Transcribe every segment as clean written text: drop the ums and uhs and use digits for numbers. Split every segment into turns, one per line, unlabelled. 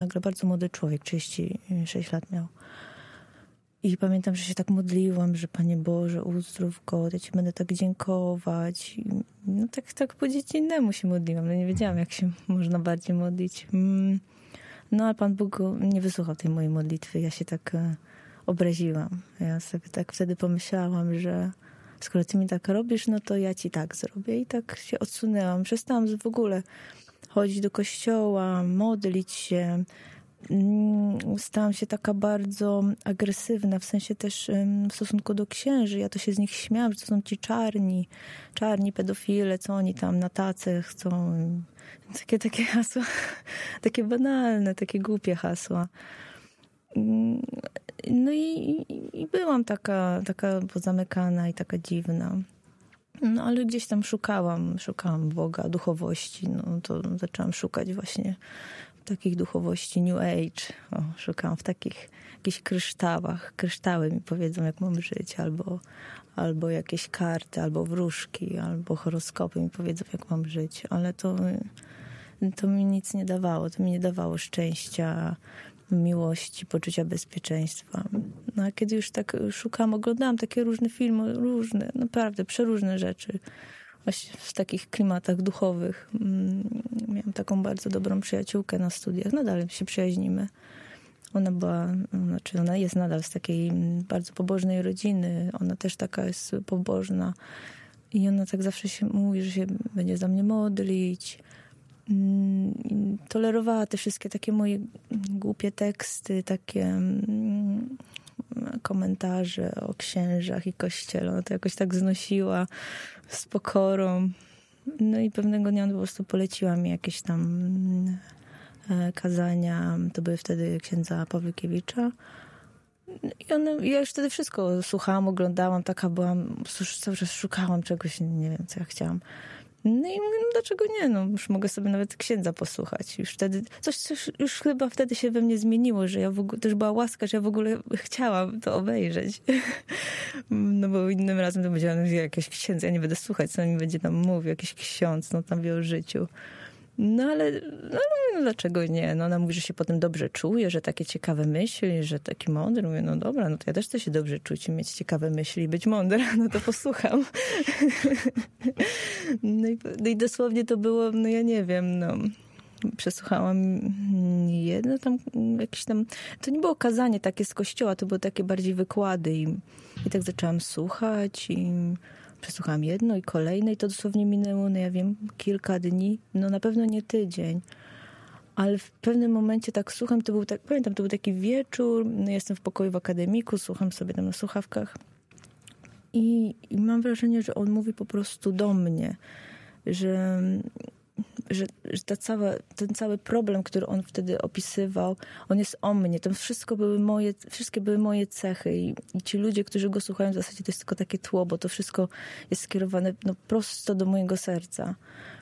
nagle bardzo młody człowiek, 36 lat miał. I pamiętam, że się tak modliłam, że Panie Boże, uzdrów go, ja Ci będę tak dziękować. I no tak po dziecinemu się modliłam. No nie wiedziałam, jak się można bardziej modlić. No ale Pan Bóg nie wysłuchał tej mojej modlitwy. Ja się tak obraziłam. Ja sobie tak wtedy pomyślałam, że skoro Ty mi tak robisz, no to ja Ci tak zrobię. I tak się odsunęłam. Przestałam w ogóle chodzić do kościoła, modlić się. Stałam się taka bardzo agresywna, w sensie też w stosunku do księży. Ja to się z nich śmiałam, że to są ci czarni pedofile, co oni tam na tacy chcą. Takie hasła, takie banalne, takie głupie hasła. No i byłam taka pozamykana i taka dziwna. No ale gdzieś tam szukałam Boga, duchowości. No to zaczęłam szukać właśnie takich duchowości New Age. Szukałam w takich jakichś kryształach. Kryształy mi powiedzą, jak mam żyć, albo jakieś karty, albo wróżki, albo horoskopy mi powiedzą, jak mam żyć. Ale to mi nic nie dawało. To mi nie dawało szczęścia, miłości, poczucia bezpieczeństwa. No a kiedy już tak szukałam, oglądałam takie różne filmy, naprawdę przeróżne rzeczy. Właśnie w takich klimatach duchowych. Miałam taką bardzo dobrą przyjaciółkę na studiach. Nadal się przyjaźnimy. Ona jest nadal z takiej bardzo pobożnej rodziny. Ona też taka jest pobożna. I ona tak zawsze się mówi, że się będzie za mnie modlić. Tolerowała te wszystkie takie moje głupie teksty, takie komentarze o księżach i kościele. Ona to jakoś tak znosiła z pokorą. No i pewnego dnia po prostu poleciła mi jakieś tam kazania. To były wtedy księdza Pawłykiewicza. I ja już wtedy wszystko słuchałam, oglądałam, taka byłam, cały czas szukałam czegoś, nie wiem, co ja chciałam. No i mówię, no dlaczego nie? No już mogę sobie nawet księdza posłuchać. Już wtedy, coś już chyba wtedy się we mnie zmieniło, że ja w ogóle, też była łaska, że ja w ogóle chciałam to obejrzeć. No bo innym razem to będzie jakieś księdza, ja nie będę słuchać, co on mi będzie tam mówił, jakiś ksiądz, no tam wie o życiu. No ale dlaczego nie? No ona mówi, że się potem dobrze czuje, że takie ciekawe myśli, że taki mądry. Mówię, no dobra, no to ja też chcę się dobrze czuć i mieć ciekawe myśli i być mądra, no to posłucham. No i dosłownie to było, no ja nie wiem, no przesłuchałam jedno tam, jakieś tam, to nie było kazanie takie z kościoła, to były takie bardziej wykłady i tak zaczęłam słuchać i przesłuchałam jedno i kolejne i to dosłownie minęło, no ja wiem, kilka dni, no na pewno nie tydzień, ale w pewnym momencie tak słucham, pamiętam, to był taki wieczór, no jestem w pokoju w akademiku, słucham sobie tam na słuchawkach i mam wrażenie, że on mówi po prostu do mnie, że ten cały problem, który on wtedy opisywał, on jest o mnie. To wszystkie były moje cechy i ci ludzie, którzy go słuchają, w zasadzie to jest tylko takie tło, bo to wszystko jest skierowane no, prosto do mojego serca.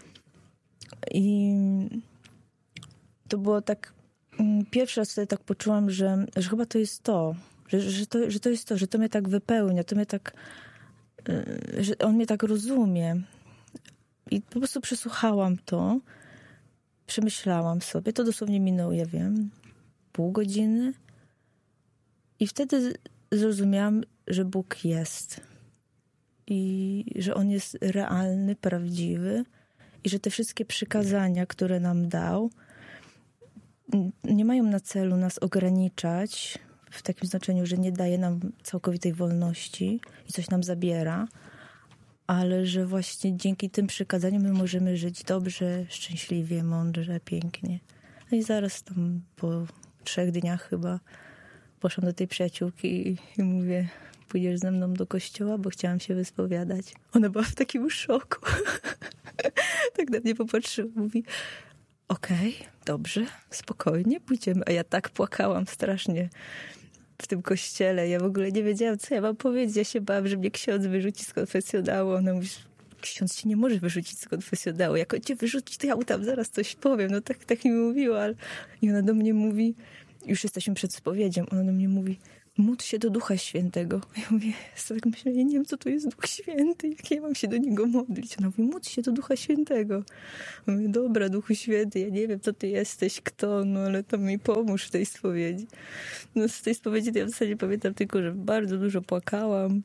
I to było tak, pierwszy raz wtedy tak poczułam, że chyba to jest to, że to jest to, że to mnie tak wypełnia, to mnie tak, że on mnie tak rozumie. I po prostu przesłuchałam to, przemyślałam sobie, to dosłownie minęło, ja wiem, pół godziny i wtedy zrozumiałam, że Bóg jest i że On jest realny, prawdziwy i że te wszystkie przykazania, które nam dał, nie mają na celu nas ograniczać w takim znaczeniu, że nie daje nam całkowitej wolności i coś nam zabiera, ale że właśnie dzięki tym przykazaniom my możemy żyć dobrze, szczęśliwie, mądrze, pięknie. No i zaraz tam po 3 dniach chyba poszłam do tej przyjaciółki i mówię, pójdziesz ze mną do kościoła, bo chciałam się wyspowiadać. Ona była w takim szoku. Tak na mnie popatrzyła, mówi, okej, dobrze, spokojnie, pójdziemy. A ja tak płakałam strasznie w tym kościele. Ja w ogóle nie wiedziałam, co ja mam powiedzieć. Ja się bałam, że mnie ksiądz wyrzuci z konfesjonału. Ona mówi, ksiądz ci nie może wyrzucić z konfesjonału. Jak on cię wyrzuci, to ja mu tam zaraz coś powiem. No tak mi mówiła. I ona do mnie mówi, już jesteśmy przed spowiedzią, ona do mnie mówi, módl się do Ducha Świętego. Ja mówię, tak myślę, ja nie wiem, co to jest Duch Święty, jak ja mam się do Niego modlić. Ona mówi, módl się do Ducha Świętego. Ja mówię, dobra, Duchu Święty, ja nie wiem, co Ty jesteś, kto, no ale to mi pomóż w tej spowiedzi. No z tej spowiedzi to ja w zasadzie pamiętam tylko, że bardzo dużo płakałam.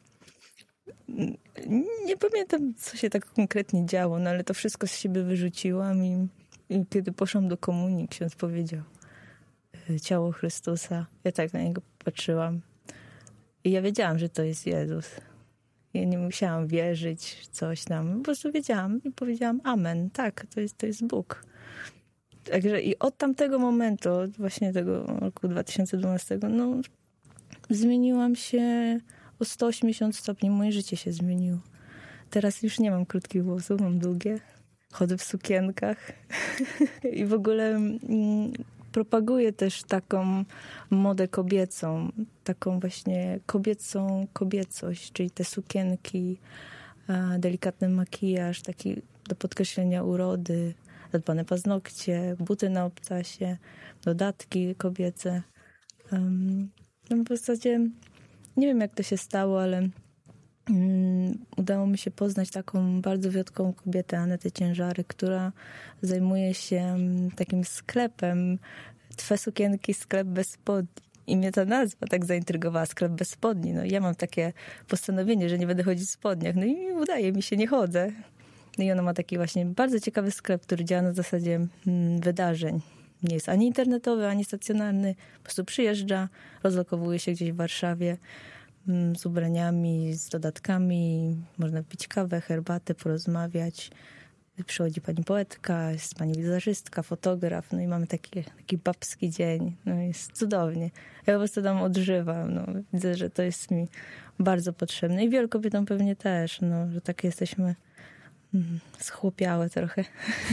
Nie pamiętam, co się tak konkretnie działo, no ale to wszystko z siebie wyrzuciłam i kiedy poszłam do komunii, ksiądz powiedział, ciało Chrystusa. Ja tak na niego patrzyłam i ja wiedziałam, że to jest Jezus. Ja nie musiałam wierzyć coś tam. Po prostu wiedziałam i powiedziałam amen. Tak, to jest Bóg. Także i od tamtego momentu, od właśnie tego roku 2012, no zmieniłam się o 180 stopni. Moje życie się zmieniło. Teraz już nie mam krótkich włosów, mam długie. Chodzę w sukienkach i w ogóle propaguję też taką modę kobiecą, taką właśnie kobiecą kobiecość, czyli te sukienki, delikatny makijaż, taki do podkreślenia urody, zadbane paznokcie, buty na obcasie, dodatki kobiece. No w zasadzie nie wiem, jak to się stało, ale udało mi się poznać taką bardzo wyjątkową kobietę, Anetę Ciężary, która zajmuje się takim sklepem Twe sukienki, sklep bez spodni. I mnie ta nazwa tak zaintrygowała, sklep bez spodni. No ja mam takie postanowienie, że nie będę chodzić w spodniach. No i udaje mi się, nie chodzę. No i ona ma taki właśnie bardzo ciekawy sklep, który działa na zasadzie wydarzeń. Nie jest ani internetowy, ani stacjonarny. Po prostu przyjeżdża, rozlokowuje się gdzieś w Warszawie z ubraniami, z dodatkami. Można pić kawę, herbatę, porozmawiać. Przychodzi pani poetka, jest pani wizerzystka, fotograf, no i mamy taki babski dzień. No jest cudownie. Ja po prostu tam odżywam. No. Widzę, że to jest mi bardzo potrzebne. I wielu kobietom pewnie też, no, że tak jesteśmy schłopiałe trochę.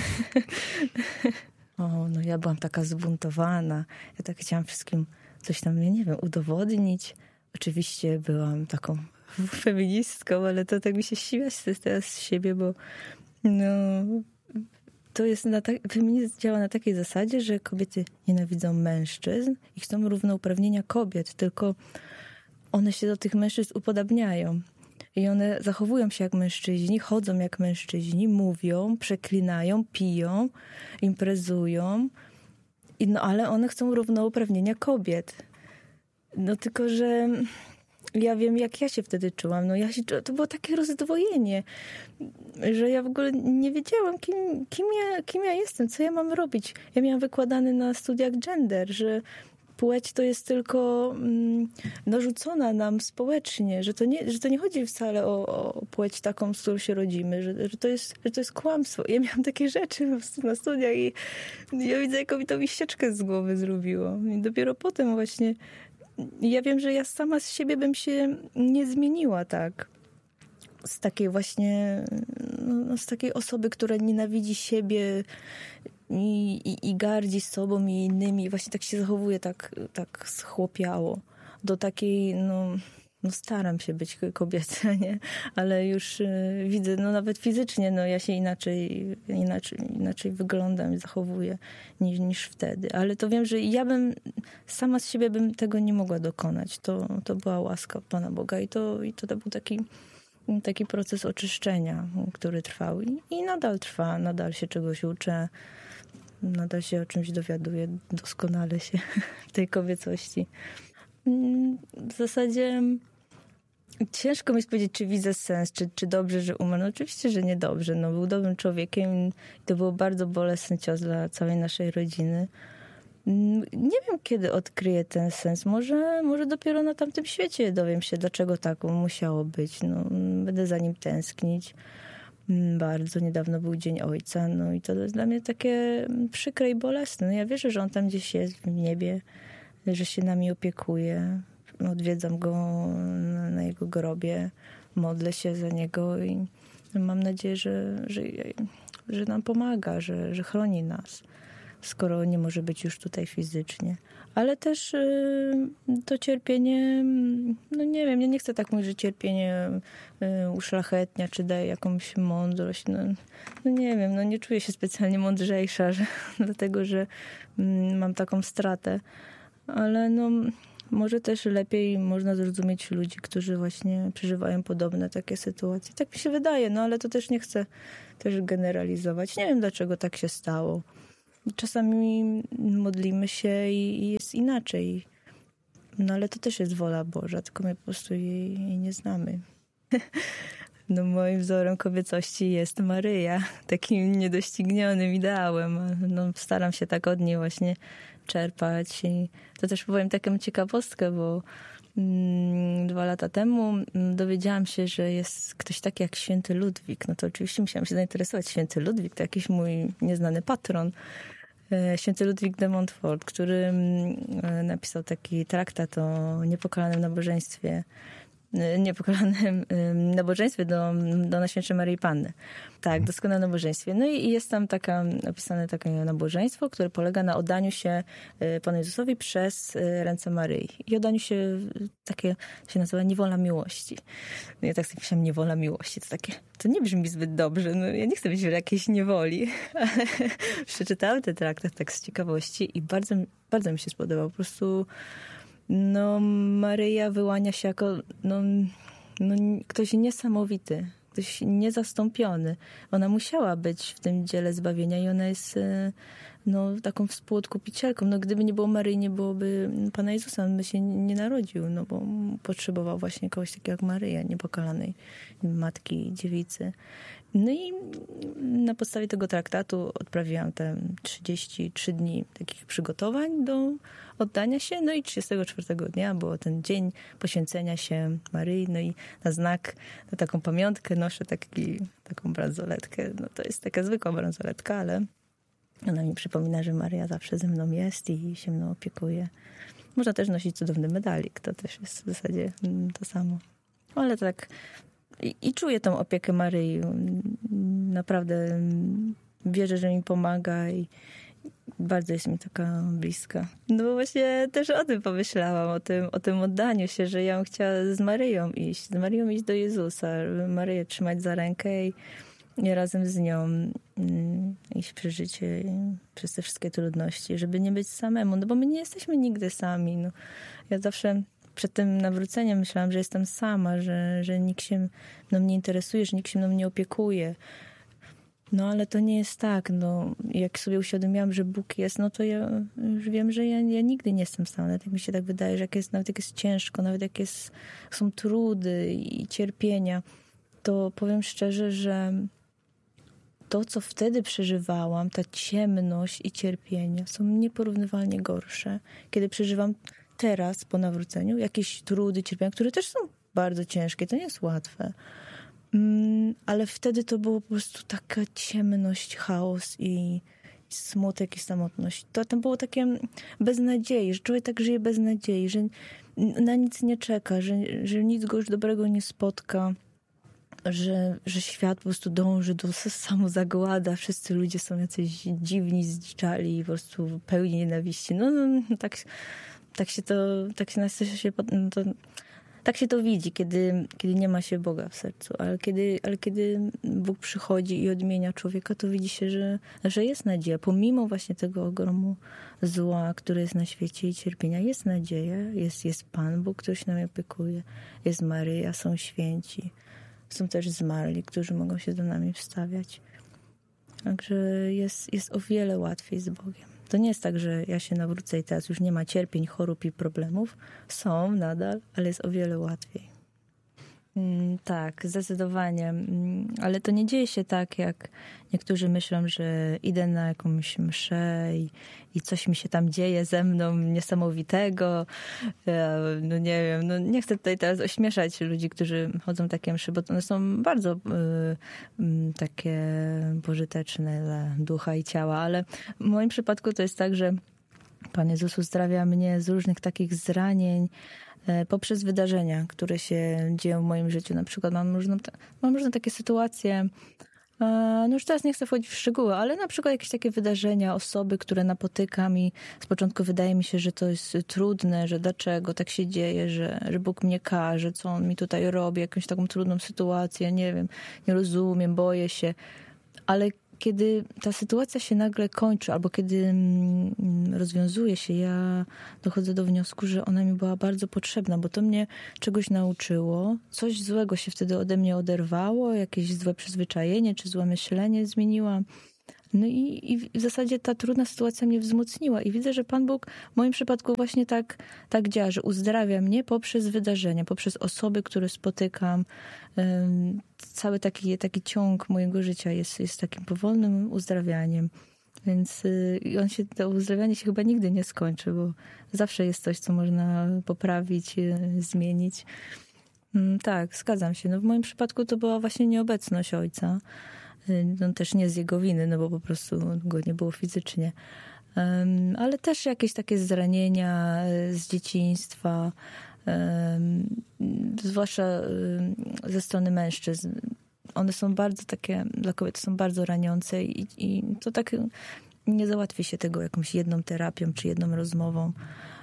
O, no ja byłam taka zbuntowana. Ja tak chciałam wszystkim coś tam, ja nie wiem, udowodnić. Oczywiście byłam taką feministką, ale to tak mi się śmiać teraz z siebie, bo no, to jest feminizm działa na takiej zasadzie, że kobiety nienawidzą mężczyzn i chcą równouprawnienia kobiet, tylko one się do tych mężczyzn upodabniają. I one zachowują się jak mężczyźni, chodzą jak mężczyźni, mówią, przeklinają, piją, imprezują, no ale one chcą równouprawnienia kobiet. No tylko, że ja wiem, jak ja się wtedy czułam. No to było takie rozdwojenie, że ja w ogóle nie wiedziałam, kim ja jestem, co ja mam robić. Ja miałam wykładany na studiach gender, że płeć to jest tylko narzucona nam społecznie, że to nie chodzi wcale o płeć taką, z którą się rodzimy, że to jest kłamstwo. Ja miałam takie rzeczy na studiach i ja widzę, jaką mi to ścieczkę z głowy zrobiło. I dopiero potem właśnie ja wiem, że ja sama z siebie bym się nie zmieniła tak. Z takiej właśnie, no, z takiej osoby, która nienawidzi siebie i gardzi sobą i innymi. Właśnie tak się zachowuje, tak schłopiało. Do takiej, no staram się być kobieca, nie? Ale już widzę, no nawet fizycznie, no ja się inaczej wyglądam i zachowuję niż wtedy. Ale to wiem, że ja sama z siebie bym tego nie mogła dokonać. To była łaska Pana Boga i to był taki proces oczyszczenia, który trwał i nadal trwa, nadal się czegoś uczę, nadal się o czymś dowiaduję, doskonale się w tej kobiecości. W zasadzie ciężko mi jest powiedzieć, czy widzę sens, czy dobrze, że umarł. No oczywiście, że niedobrze. No, był dobrym człowiekiem i to był bardzo bolesny cios dla całej naszej rodziny. Nie wiem, kiedy odkryję ten sens. Może dopiero na tamtym świecie dowiem się, dlaczego tak musiało być. No, będę za nim tęsknić. Bardzo niedawno był Dzień Ojca. No i to jest dla mnie takie przykre i bolesne. No, ja wierzę, że on tam gdzieś jest w niebie, że się nami opiekuje. Odwiedzam go na jego grobie, modlę się za niego i mam nadzieję, że nam pomaga, że chroni nas, skoro nie może być już tutaj fizycznie. Ale też to cierpienie, no nie wiem, ja nie chcę tak mówić, że cierpienie uszlachetnia, czy daje jakąś mądrość. No nie wiem, no nie czuję się specjalnie mądrzejsza, dlatego że mam taką stratę. Ale no może też lepiej można zrozumieć ludzi, którzy właśnie przeżywają podobne takie sytuacje. Tak mi się wydaje, no ale to też nie chcę też generalizować. Nie wiem, dlaczego tak się stało. Czasami modlimy się i jest inaczej. No ale to też jest wola Boża, tylko my po prostu jej nie znamy. No moim wzorem kobiecości jest Maryja, takim niedoścignionym ideałem. No, staram się tak od niej właśnie czerpać. I to też powiem taką ciekawostkę, bo 2 lata temu dowiedziałam się, że jest ktoś taki jak święty Ludwik. No to oczywiście musiałam się zainteresować. Święty Ludwik to jakiś mój nieznany patron. Święty Ludwik de Montfort, który napisał taki traktat o niepokalanym nabożeństwie do Najświętszej Maryi Panny. Tak, doskonałe nabożeństwie. No i jest tam opisane takie nabożeństwo, które polega na oddaniu się Panu Jezusowi przez ręce Maryi. I oddaniu się takie się nazywa niewola miłości. No ja tak sobie myślałam, niewola miłości. To nie brzmi zbyt dobrze. No ja nie chcę być w jakiejś niewoli. Ale przeczytałam ten traktat tak z ciekawości i bardzo, bardzo mi się spodobał. Po prostu no Maryja wyłania się jako ktoś niesamowity, ktoś niezastąpiony. Ona musiała być w tym dziele zbawienia i ona jest taką współodkupicielką. No gdyby nie było Maryi, nie byłoby Pana Jezusa. On by się nie narodził, no bo potrzebował właśnie kogoś takiego jak Maryja, niepokalanej matki, dziewicy. No i na podstawie tego traktatu odprawiłam te 33 dni takich przygotowań do oddania się. No i 34 dnia było ten dzień poświęcenia się Maryi. No i na znak, na taką pamiątkę noszę taką bransoletkę. No to jest taka zwykła bransoletka, ale ona mi przypomina, że Maryja zawsze ze mną jest i się mną opiekuje. Można też nosić cudowny medalik. To też jest w zasadzie to samo. Ale tak i czuję tą opiekę Maryi. Naprawdę wierzę, że mi pomaga i bardzo jest mi taka bliska. No bo właśnie też o tym pomyślałam, o tym oddaniu się, że ja bym chciała z Maryją iść do Jezusa, Maryję trzymać za rękę i razem z nią iść przez życie, przez te wszystkie trudności, żeby nie być samemu, no bo my nie jesteśmy nigdy sami. No. Ja zawsze przed tym nawróceniem myślałam, że jestem sama, że nikt się mną nie interesuje, że nikt się mną nie opiekuje. No ale to nie jest tak. No, jak sobie uświadomiłam, że Bóg jest, no to ja już wiem, że ja nigdy nie jestem sama. Nawet jak mi się tak wydaje, że nawet jak jest ciężko, nawet jak są trudy i cierpienia, to powiem szczerze, że to, co wtedy przeżywałam, ta ciemność i cierpienia są nieporównywalnie gorsze. Kiedy przeżywam teraz po nawróceniu jakieś trudy, cierpienia, które też są bardzo ciężkie, to nie jest łatwe. Ale wtedy to było po prostu taka ciemność, chaos i smutek i samotność. To tam było takie bez nadziei, że człowiek tak żyje bez nadziei, że na nic nie czeka, że nic go już dobrego nie spotka, że świat po prostu dąży do samozagłada, wszyscy ludzie są jacyś dziwni, zdziczali i po prostu pełni nienawiści. Tak się to widzi, kiedy nie ma się Boga w sercu. Ale kiedy Bóg przychodzi i odmienia człowieka, to widzi się, że jest nadzieja. Pomimo właśnie tego ogromu zła, który jest na świecie i cierpienia, jest nadzieja. Jest Pan Bóg, który się nami opiekuje. Jest Maryja, są święci. Są też zmarli, którzy mogą się do nami wstawiać. Także jest o wiele łatwiej z Bogiem. To nie jest tak, że ja się nawrócę i teraz już nie ma cierpień, chorób i problemów. Są nadal, ale jest o wiele łatwiej. Tak, zdecydowanie. Ale to nie dzieje się tak, jak niektórzy myślą, że idę na jakąś mszę i coś mi się tam dzieje ze mną niesamowitego. No nie wiem, no nie chcę tutaj teraz ośmieszać ludzi, którzy chodzą takie mszy, bo one są bardzo takie pożyteczne dla ducha i ciała, ale w moim przypadku to jest tak, że Pan Jezus uzdrawia mnie z różnych takich zranień, poprzez wydarzenia, które się dzieją w moim życiu. Na przykład mam różne takie sytuacje, no już teraz nie chcę wchodzić w szczegóły, ale na przykład jakieś takie wydarzenia, osoby, które napotykam i z początku wydaje mi się, że to jest trudne, że dlaczego tak się dzieje, że Bóg mnie karze, co On mi tutaj robi, jakąś taką trudną sytuację, nie wiem, nie rozumiem, boję się. Ale kiedy ta sytuacja się nagle kończy, albo kiedy rozwiązuje się, ja dochodzę do wniosku, że ona mi była bardzo potrzebna, bo to mnie czegoś nauczyło, coś złego się wtedy ode mnie oderwało, jakieś złe przyzwyczajenie, czy złe myślenie zmieniłam. No i w zasadzie ta trudna sytuacja mnie wzmocniła i widzę, że Pan Bóg w moim przypadku właśnie tak działa, że uzdrawia mnie poprzez wydarzenia, poprzez osoby, które spotykam. Cały taki ciąg mojego życia jest takim powolnym uzdrawianiem. Więc to uzdrawianie się chyba nigdy nie skończy, bo zawsze jest coś, co można poprawić, zmienić. Tak, zgadzam się. No w moim przypadku to była właśnie nieobecność ojca. No też nie z jego winy, no bo po prostu go nie było fizycznie. Ale też jakieś takie zranienia z dzieciństwa, zwłaszcza ze strony mężczyzn. One są bardzo takie, dla kobiet są bardzo raniące i to tak nie załatwi się tego jakąś jedną terapią czy jedną rozmową.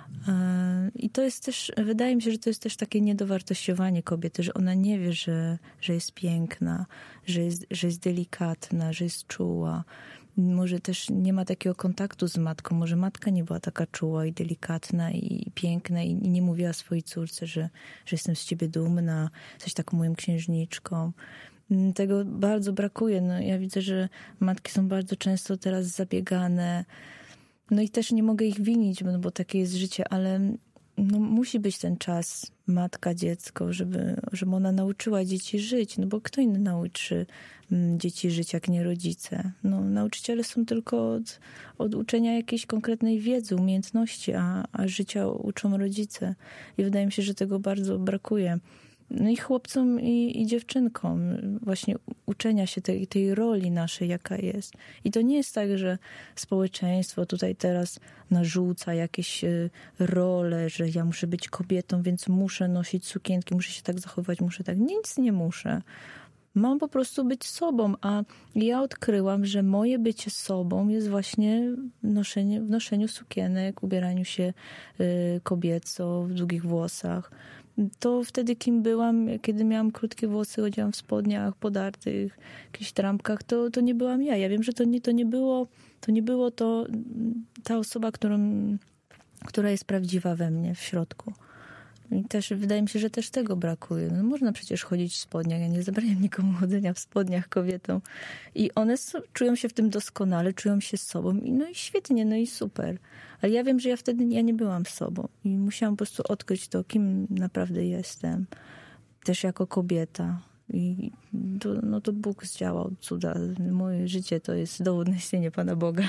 I to jest też, wydaje mi się, że to jest też takie niedowartościowanie kobiety, że ona nie wie, że jest piękna, że jest delikatna, że jest czuła. Może też nie ma takiego kontaktu z matką. Może matka nie była taka czuła i delikatna i piękna i nie mówiła swojej córce, że jestem z ciebie dumna, jesteś taką moją księżniczką. Tego bardzo brakuje. No, ja widzę, że matki są bardzo często teraz zabiegane. No i też nie mogę ich winić, bo takie jest życie, ale no, musi być ten czas matka, dziecko, żeby ona nauczyła dzieci żyć. No bo kto inny nauczy dzieci żyć, jak nie rodzice? No, nauczyciele są tylko od uczenia jakiejś konkretnej wiedzy, umiejętności, a życia uczą rodzice. I wydaje mi się, że tego bardzo brakuje. No i chłopcom i dziewczynkom właśnie uczenia się tej roli naszej, jaka jest. I to nie jest tak, że społeczeństwo tutaj teraz narzuca jakieś role, że ja muszę być kobietą, więc muszę nosić sukienki, muszę się tak zachowywać, muszę tak. Nic nie muszę. Mam po prostu być sobą, a ja odkryłam, że moje bycie sobą jest właśnie w noszeniu sukienek, ubieraniu się kobieco, w długich włosach. To wtedy, kim byłam, kiedy miałam krótkie włosy, chodziłam w spodniach podartych, jakichś trampkach, to nie byłam ja. Ja wiem, że to nie było ta osoba, która jest prawdziwa we mnie w środku. I też wydaje mi się, że też tego brakuje. No, można przecież chodzić w spodniach. Ja nie zabraniam nikomu chodzenia w spodniach kobietom. I one czują się w tym doskonale, czują się sobą. No i świetnie, no i super. Ale ja wiem, że ja wtedy nie byłam sobą. I musiałam po prostu odkryć to, kim naprawdę jestem. Też jako kobieta. I to Bóg zdziałał cuda. Moje życie to jest dowód na istnienie Pana Boga.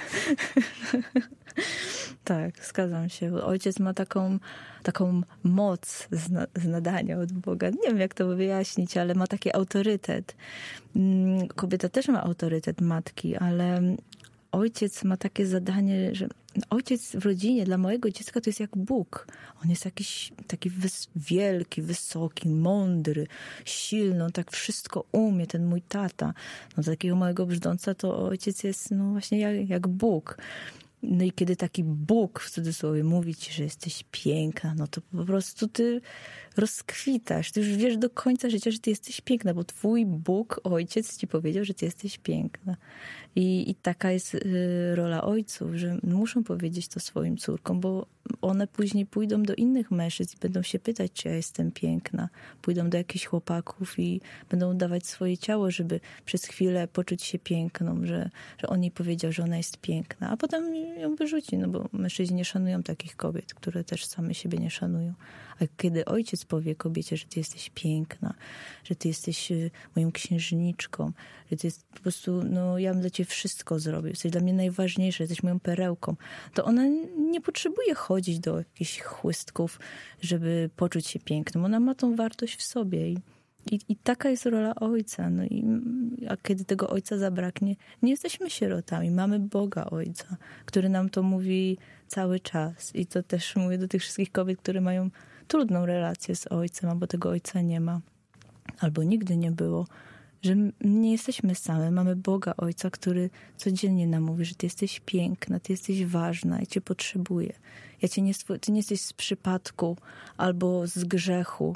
Tak, zgadzam się. Ojciec ma taką moc z nadania od Boga. Nie wiem, jak to wyjaśnić, ale ma taki autorytet. Kobieta też ma autorytet matki, ale ojciec ma takie zadanie, że ojciec w rodzinie dla małego dziecka to jest jak Bóg. On jest jakiś taki wielki, wysoki, mądry, silny, on tak wszystko umie, ten mój tata. No, dla takiego małego brzdąca to ojciec jest no właśnie jak Bóg. No i kiedy taki Bóg, w cudzysłowie, mówi ci, że jesteś piękna, no to po prostu ty rozkwitasz. Ty już wiesz do końca życia, że ty jesteś piękna, bo twój Bóg, ojciec ci powiedział, że ty jesteś piękna. I taka jest rola ojców, że muszą powiedzieć to swoim córkom, bo one później pójdą do innych mężczyzn i będą się pytać, czy ja jestem piękna. Pójdą do jakichś chłopaków i będą dawać swoje ciało, żeby przez chwilę poczuć się piękną, że on jej powiedział, że ona jest piękna. A potem ją wyrzuci, no bo mężczyźni nie szanują takich kobiet, które też same siebie nie szanują. A kiedy ojciec powie kobiecie, że ty jesteś piękna, że ty jesteś moją księżniczką, że ty jest po prostu, no ja bym dla ciebie wszystko zrobił, jesteś dla mnie najważniejsza, jesteś moją perełką, to ona nie potrzebuje chodzić do jakichś chłystków, żeby poczuć się piękną. Ona ma tą wartość w sobie i taka jest rola ojca. No a kiedy tego ojca zabraknie, nie jesteśmy sierotami. Mamy Boga Ojca, który nam to mówi cały czas. I to też mówię do tych wszystkich kobiet, które mają trudną relację z ojcem, albo tego ojca nie ma, albo nigdy nie było, że nie jesteśmy same. Mamy Boga Ojca, który codziennie nam mówi, że ty jesteś piękna, ty jesteś ważna, ja cię potrzebuję. Ty nie jesteś z przypadku albo z grzechu.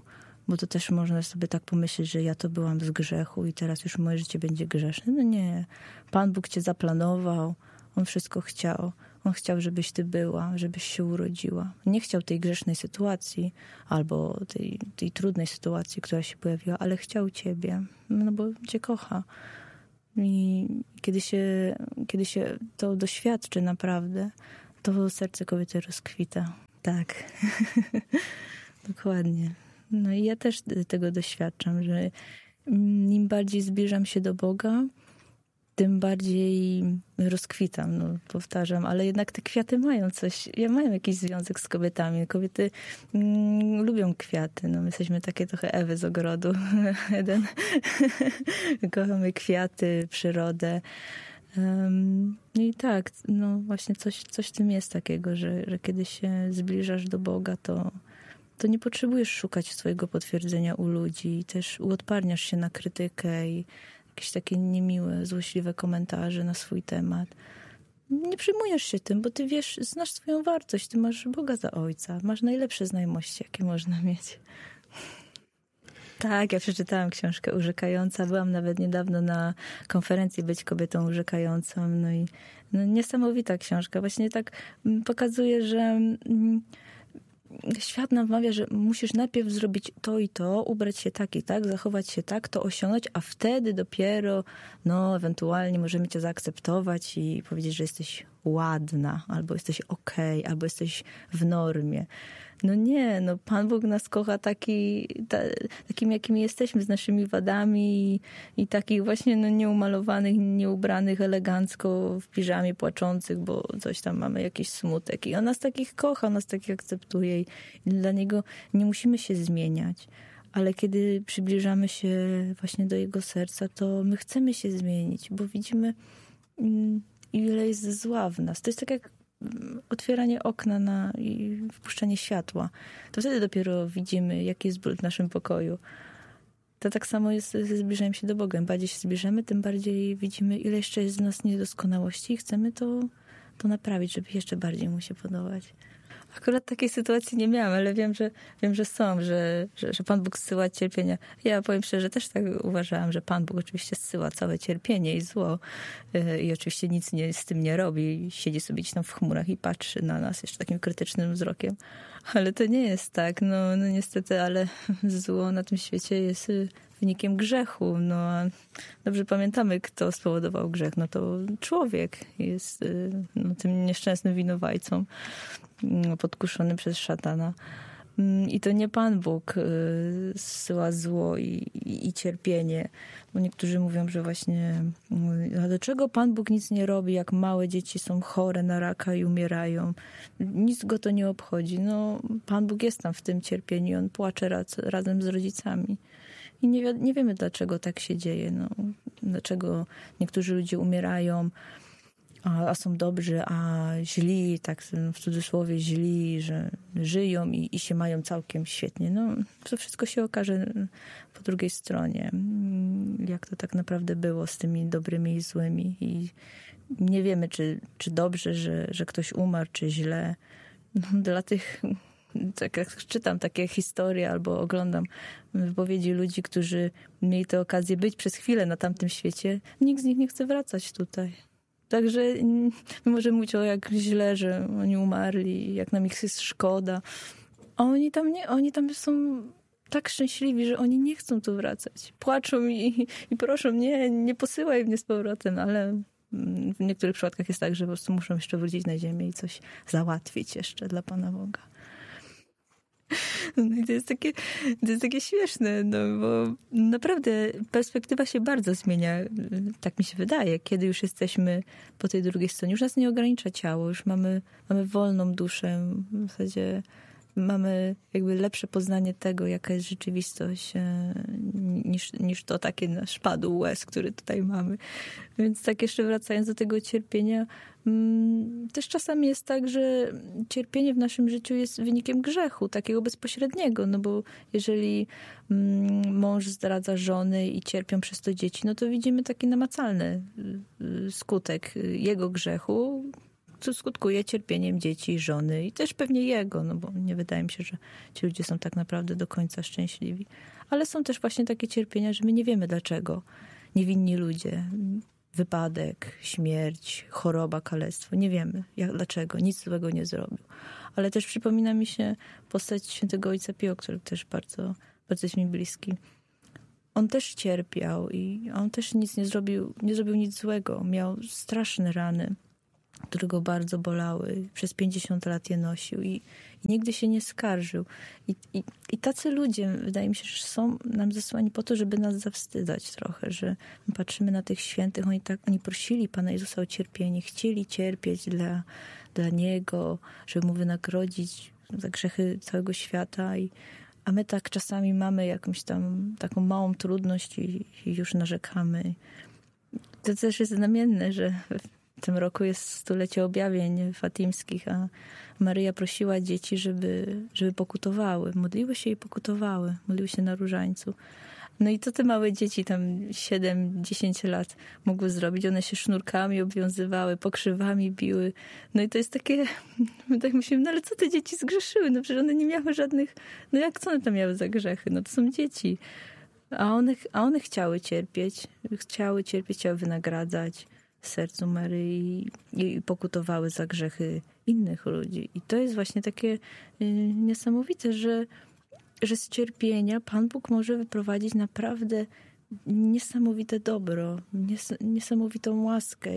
Bo to też można sobie tak pomyśleć, że ja to byłam z grzechu i teraz już moje życie będzie grzeszne. No nie. Pan Bóg cię zaplanował. On wszystko chciał. On chciał, żebyś ty była, żebyś się urodziła. Nie chciał tej grzesznej sytuacji albo tej trudnej sytuacji, która się pojawiła, ale chciał ciebie. No bo cię kocha. I kiedy się to doświadczy naprawdę, to serce kobiety rozkwita. Tak. Dokładnie. No i ja też tego doświadczam, że im bardziej zbliżam się do Boga, tym bardziej rozkwitam, no, powtarzam, ale jednak te kwiaty mają coś, mają jakiś związek z kobietami. Kobiety lubią kwiaty, no, my jesteśmy takie trochę Ewy z ogrodu. Jeden. Kochamy kwiaty, przyrodę. No i tak, no właśnie coś w tym jest takiego, że kiedy się zbliżasz do Boga, to nie potrzebujesz szukać swojego potwierdzenia u ludzi i też uodparniasz się na krytykę i jakieś takie niemiłe, złośliwe komentarze na swój temat. Nie przejmujesz się tym, bo ty wiesz, znasz swoją wartość, ty masz Boga za ojca, masz najlepsze znajomości, jakie można mieć. Tak, ja przeczytałam książkę Urzekająca. Byłam nawet niedawno na konferencji Być kobietą urzekającą. No i niesamowita książka. Właśnie tak pokazuje, że świat nam wmawia, że musisz najpierw zrobić to i to, ubrać się tak i tak, zachować się tak, to osiągnąć, a wtedy dopiero, ewentualnie możemy cię zaakceptować i powiedzieć, że jesteś ładna, albo jesteś okej, albo jesteś w normie. No nie, Pan Bóg nas kocha takim, jakimi jesteśmy, z naszymi wadami i takich właśnie nieumalowanych, nieubranych elegancko w piżamie płaczących, bo coś tam mamy, jakiś smutek. I on nas takich kocha, on nas takich akceptuje i dla Niego nie musimy się zmieniać. Ale kiedy przybliżamy się właśnie do Jego serca, to my chcemy się zmienić, bo widzimy, ile jest zła w nas. To jest tak jak otwieranie okna i wpuszczanie światła. To wtedy dopiero widzimy, jaki jest ból w naszym pokoju. To tak samo jest ze zbliżaniem się do Boga. Im bardziej się zbliżamy, tym bardziej widzimy, ile jeszcze jest w nas niedoskonałości i chcemy to naprawić, żeby jeszcze bardziej Mu się podobać. Akurat takiej sytuacji nie miałam, ale wiem, że są, że Pan Bóg zsyła cierpienia. Ja powiem szczerze, też tak uważałam, że Pan Bóg oczywiście zsyła całe cierpienie i zło i oczywiście nic z tym nie robi. Siedzi sobie gdzieś tam w chmurach i patrzy na nas jeszcze takim krytycznym wzrokiem. Ale to nie jest tak. No niestety, ale zło na tym świecie jest wynikiem grzechu. A dobrze pamiętamy, kto spowodował grzech. To człowiek jest tym nieszczęsnym winowajcą podkuszony przez szatana. I to nie Pan Bóg zsyła zło i cierpienie. Bo niektórzy mówią, że właśnie a dlaczego Pan Bóg nic nie robi, jak małe dzieci są chore na raka i umierają? Nic go to nie obchodzi. Pan Bóg jest tam w tym cierpieniu. On płacze razem z rodzicami. I nie wiemy, dlaczego tak się dzieje. Dlaczego niektórzy ludzie umierają, a są dobrzy, a źli, tak w cudzysłowie źli, że żyją i się mają całkiem świetnie. To wszystko się okaże po drugiej stronie, jak to tak naprawdę było z tymi dobrymi i złymi. I nie wiemy, czy dobrze, że ktoś umarł, czy źle. Dla tych, tak jak czytam takie historie albo oglądam wypowiedzi ludzi, którzy mieli tę okazję być przez chwilę na tamtym świecie, nikt z nich nie chce wracać tutaj. Także my możemy mówić jak źle, że oni umarli, jak nam ich jest szkoda. A oni tam są tak szczęśliwi, że oni nie chcą tu wracać. Płaczą i proszą, nie posyłaj mnie z powrotem, ale w niektórych przypadkach jest tak, że po prostu muszą jeszcze wrócić na ziemię i coś załatwić jeszcze dla Pana Boga. I to jest takie śmieszne, bo naprawdę perspektywa się bardzo zmienia, tak mi się wydaje, kiedy już jesteśmy po tej drugiej stronie. Już nas nie ogranicza ciało, już mamy wolną duszę, w zasadzie mamy jakby lepsze poznanie tego, jaka jest rzeczywistość, niż to takie nasz padł łez, który tutaj mamy. Więc tak jeszcze wracając do tego cierpienia, też czasami jest tak, że cierpienie w naszym życiu jest wynikiem grzechu, takiego bezpośredniego, bo jeżeli mąż zdradza żonę i cierpią przez to dzieci, to widzimy taki namacalny skutek jego grzechu, co skutkuje cierpieniem dzieci, żony i też pewnie jego, no bo nie wydaje mi się, że ci ludzie są tak naprawdę do końca szczęśliwi. Ale są też właśnie takie cierpienia, że my nie wiemy dlaczego. Niewinni ludzie, wypadek, śmierć, choroba, kalectwo. Nie wiemy dlaczego, nic złego nie zrobił. Ale też przypomina mi się postać świętego ojca Pio, który też bardzo, bardzo jest mi bliski. On też cierpiał i on też nic nie zrobił nic złego. Miał straszne rany, które go bardzo bolały. Przez 50 lat je nosił i nigdy się nie skarżył. I tacy ludzie, wydaje mi się, że są nam zesłani po to, żeby nas zawstydzać trochę, że my patrzymy na tych świętych, oni prosili Pana Jezusa o cierpienie, chcieli cierpieć dla Niego, żeby Mu wynagrodzić za grzechy całego świata a my tak czasami mamy jakąś tam taką małą trudność i już narzekamy. To też jest znamienne, że w tym roku jest 100-lecie objawień fatimskich, a Maryja prosiła dzieci, żeby pokutowały. Modliły się i pokutowały. Modliły się na różańcu. No i to te małe dzieci, tam 7-10 lat mogły zrobić. One się sznurkami obwiązywały, pokrzywami biły. No i to jest takie, my tak myślimy, no ale co te dzieci zgrzeszyły? No przecież one nie miały żadnych, no jak co one tam miały za grzechy? No to są dzieci. A one chciały cierpieć, chciały wynagradzać w sercu Maryi i pokutowały za grzechy innych ludzi. I to jest właśnie takie niesamowite, że z cierpienia Pan Bóg może wyprowadzić naprawdę niesamowite dobro, niesamowitą łaskę.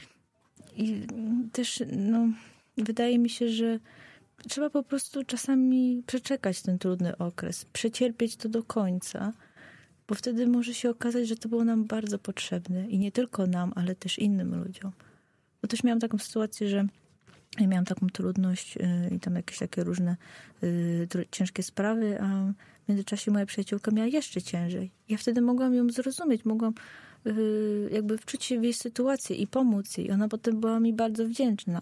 I też wydaje mi się, że trzeba po prostu czasami przeczekać ten trudny okres, przecierpieć to do końca, bo wtedy może się okazać, że to było nam bardzo potrzebne. I nie tylko nam, ale też innym ludziom. Bo też miałam taką sytuację, że ja miałam taką trudność i tam jakieś takie różne ciężkie sprawy, a w międzyczasie moja przyjaciółka miała jeszcze ciężej. Ja wtedy mogłam ją zrozumieć, mogłam jakby wczuć się w jej sytuację i pomóc jej. Ona potem była mi bardzo wdzięczna.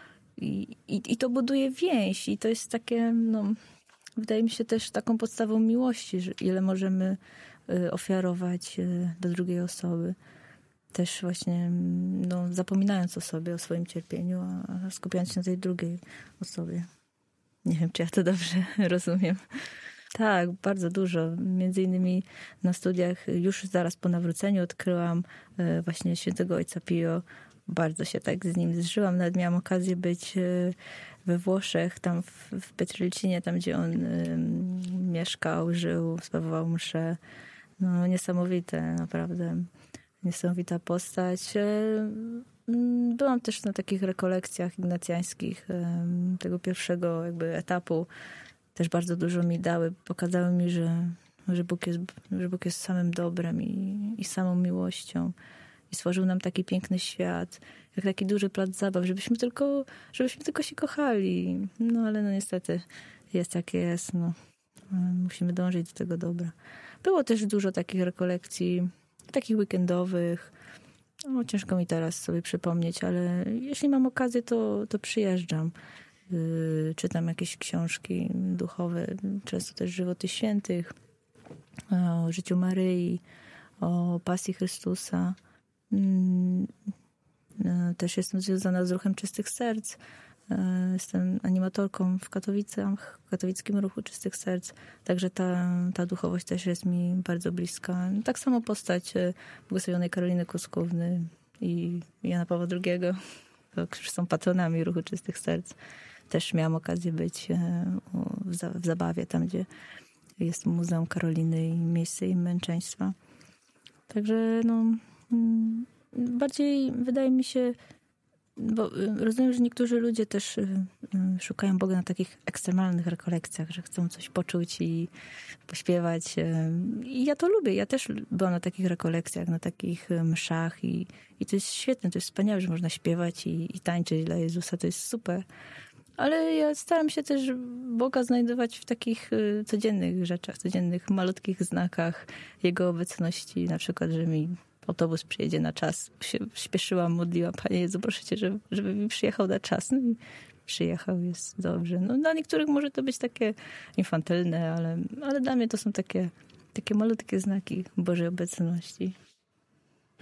I to buduje więź i to jest takie, wydaje mi się też taką podstawą miłości, że ile możemy ofiarować do drugiej osoby. Też właśnie zapominając o sobie, o swoim cierpieniu, a skupiając się na tej drugiej osobie. Nie wiem, czy ja to dobrze rozumiem. Tak, bardzo dużo. Między innymi na studiach już zaraz po nawróceniu odkryłam właśnie świętego ojca Pio. Bardzo się tak z nim zżyłam. Nawet miałam okazję być we Włoszech, tam w Pietrelcinie, tam gdzie on mieszkał, żył, sprawował mszę. No niesamowite, naprawdę. Niesamowita postać. Byłam też na takich rekolekcjach ignacjańskich tego pierwszego jakby etapu. Też bardzo dużo mi dały. Pokazały mi, że Bóg jest samym dobrem i samą miłością. I stworzył nam taki piękny świat, jak taki duży plac zabaw, żebyśmy tylko się kochali. No ale niestety jest jak jest. Musimy dążyć do tego dobra. Było też dużo takich rekolekcji, takich weekendowych. Ciężko mi teraz sobie przypomnieć, ale jeśli mam okazję, to przyjeżdżam. Czytam jakieś książki duchowe, często też żywoty świętych, o życiu Maryi, o pasji Chrystusa. Też jestem związana z Ruchem Czystych Serc. Jestem animatorką w Katowicach, w katowickim Ruchu Czystych Serc. Także ta duchowość też jest mi bardzo bliska. Tak samo postać błogosławionej Karoliny Kuskówny i Jana Pawła II, którzy są patronami Ruchu Czystych Serc. Też miałam okazję być w Zabawie, tam gdzie jest Muzeum Karoliny i miejsce jej męczeństwa. Także bardziej wydaje mi się, bo rozumiem, że niektórzy ludzie też szukają Boga na takich ekstremalnych rekolekcjach, że chcą coś poczuć i pośpiewać. I ja to lubię. Ja też byłam na takich rekolekcjach, na takich mszach i to jest świetne, to jest wspaniałe, że można śpiewać i tańczyć dla Jezusa. To jest super. Ale ja staram się też Boga znajdować w takich codziennych rzeczach, codziennych malutkich znakach Jego obecności. Na przykład, że mi autobus przyjedzie na czas. Się śpieszyłam, modliłam, Panie Jezu, proszę Cię, żeby mi przyjechał na czas. No i przyjechał, jest dobrze. Dla niektórych może to być takie infantylne, ale dla mnie to są takie malutkie znaki Bożej obecności.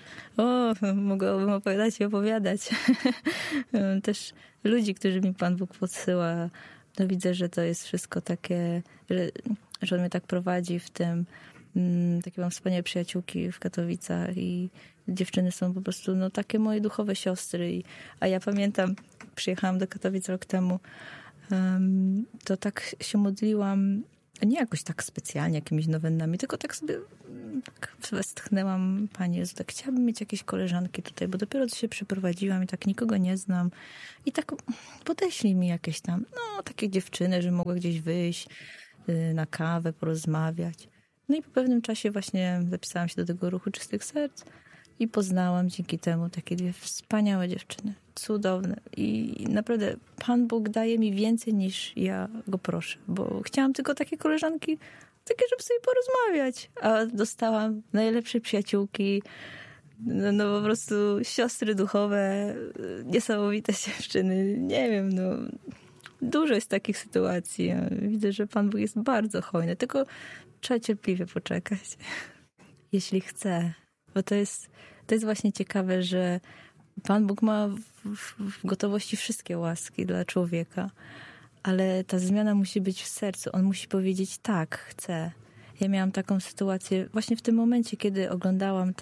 O, mogłabym opowiadać i opowiadać. Też ludzi, którzy mi Pan Bóg podsyła. No widzę, że to jest wszystko takie, że On mnie tak prowadzi w tym. Takie mam wspaniałe przyjaciółki w Katowicach i dziewczyny są po prostu no, takie moje duchowe siostry. A ja pamiętam, przyjechałam do Katowic rok temu, to tak się modliłam, nie jakoś tak specjalnie jakimiś nowennami, tylko tak sobie tak westchnęłam, Panie Jezu, tak chciałabym mieć jakieś koleżanki tutaj, bo dopiero się przeprowadziłam i tak nikogo nie znam. I tak podeślij mi jakieś tam, no takie dziewczyny, że mogły gdzieś wyjść na kawę, porozmawiać. No i po pewnym czasie właśnie zapisałam się do tego ruchu Czystych Serc i poznałam dzięki temu takie dwie wspaniałe dziewczyny. Cudowne. I naprawdę Pan Bóg daje mi więcej niż ja go proszę, bo chciałam tylko takie koleżanki, takie, żeby sobie porozmawiać. A dostałam najlepsze przyjaciółki, no po prostu siostry duchowe, niesamowite dziewczyny. Nie wiem, no dużo jest takich sytuacji. Widzę, że Pan Bóg jest bardzo hojny, tylko trzeba cierpliwie poczekać. Jeśli chce. Bo to jest właśnie ciekawe, że Pan Bóg ma w gotowości wszystkie łaski dla człowieka, ale ta zmiana musi być w sercu. On musi powiedzieć tak, chcę. Ja miałam taką sytuację właśnie w tym momencie, kiedy oglądałam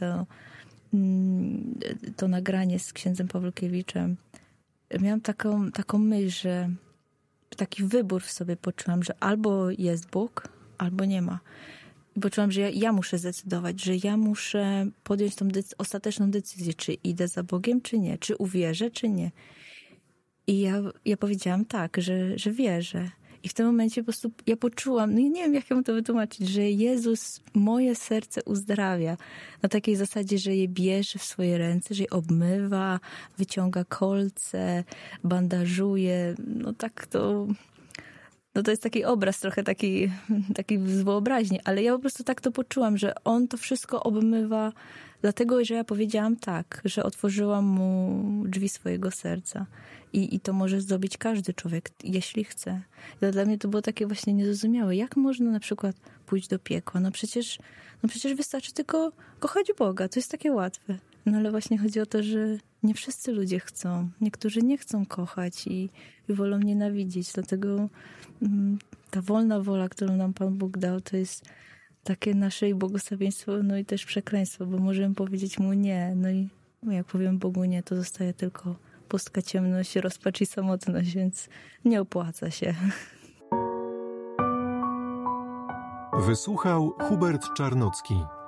to nagranie z księdzem Pawłukiewiczem. Miałam taką myśl, że taki wybór w sobie poczułam, że albo jest Bóg, albo nie ma. I poczułam, że ja muszę zdecydować, że ja muszę podjąć tą ostateczną decyzję, czy idę za Bogiem, czy nie, czy uwierzę, czy nie. I ja powiedziałam tak, że wierzę. I w tym momencie po prostu ja poczułam, no i nie wiem, jak ją to wytłumaczyć, że Jezus moje serce uzdrawia. Na takiej zasadzie, że je bierze w swoje ręce, że je obmywa, wyciąga kolce, bandażuje. No tak to... No to jest taki obraz trochę taki z wyobraźni, ale ja po prostu tak to poczułam, że On to wszystko obmywa, dlatego, że ja powiedziałam tak, że otworzyłam Mu drzwi swojego serca. I to może zrobić każdy człowiek, jeśli chce. I dla mnie to było takie właśnie niezrozumiałe. Jak można na przykład pójść do piekła? No przecież wystarczy tylko kochać Boga. To jest takie łatwe. No ale właśnie chodzi o to, że nie wszyscy ludzie chcą. Niektórzy nie chcą kochać i wolą nienawidzieć. Dlatego ta wolna wola, którą nam Pan Bóg dał, to jest takie nasze i błogosławieństwo, no i też przekleństwo, bo możemy powiedzieć Mu nie. No i jak powiem Bogu nie, to zostaje tylko pustka, ciemność, rozpacz i samotność, więc nie opłaca się.
Wysłuchał Hubert Czarnocki.